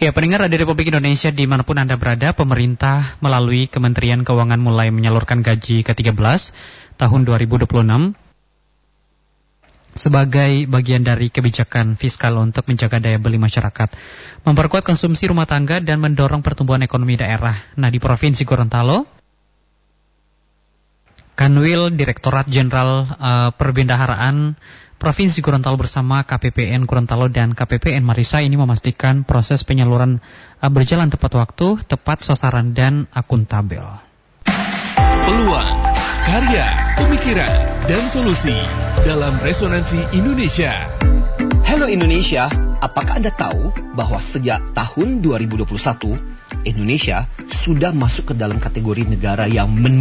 Ya, pendengar Radio Republik Indonesia dimanapun Anda berada, pemerintah melalui Kementerian Keuangan mulai menyalurkan gaji ke-13 tahun 2026 sebagai bagian dari kebijakan fiskal untuk menjaga daya beli masyarakat, memperkuat konsumsi rumah tangga dan mendorong pertumbuhan ekonomi daerah. Nah, di Provinsi Gorontalo, Kanwil Direktorat Jenderal Perbendaharaan Provinsi Gorontalo bersama KPPN Gorontalo dan KPPN Marisa ini memastikan proses penyaluran berjalan tepat waktu, tepat sasaran dan akuntabel. Peluang, karya, pemikiran, dan solusi dalam Resonansi Indonesia. Halo Indonesia, apakah Anda tahu bahwa sejak tahun 2021 Indonesia sudah masuk ke dalam kategori negara yang